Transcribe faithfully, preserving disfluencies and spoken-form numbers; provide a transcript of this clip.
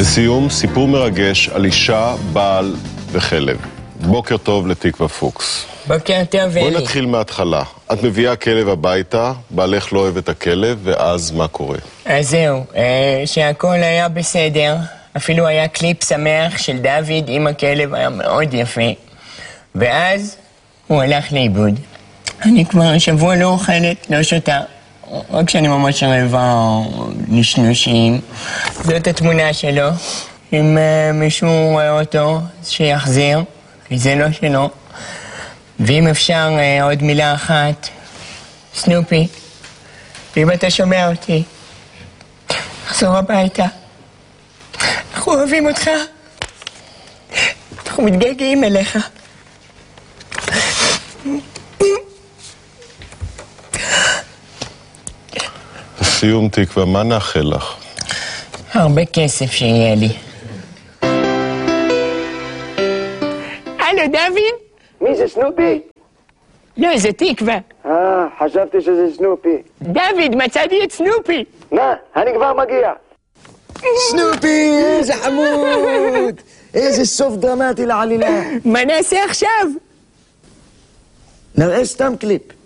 לסיום, סיפור מרגש על אישה, בעל וכלב. בוקר טוב לתקווה פוקס. בוקר טוב, אלי. בואי נתחיל מההתחלה. את מביאה כלב הביתה, בעלך לא אוהב את הכלב, ואז מה קורה? אז זהו, שהכל היה בסדר. אפילו היה קליפ שמח של דוד עם הכלב, היה מאוד יפה. ואז הוא הלך לאיבוד. אני כבר שבוע לא אוכלת, לא שותה. רק כשאני ממש רעבה או נשנושים. זאת התמונה שלו. אם uh, מישהו רואה אותו, שיחזיר, כי זה לא שלו. ואם אפשר uh, עוד מילה אחת, סנופי, ואם אתה שומע אותי, תחזור הביתה. אנחנו אוהבים אותך. אנחנו מתגעגעים אליך. לסיום, תקווה, מה נאחל לך? הרבה כסף שיהיה לי. הלו, דוד? מי זה, סנופי? לא, זה תקווה. אה, חשבתי שזה סנופי. דוד, מצאתי את סנופי. מה? אני כבר מגיע. סנופי, איזה חמוד! איזה סוף דרמטי לעלילה. מה נעשה עכשיו? נראה סתם קליפ.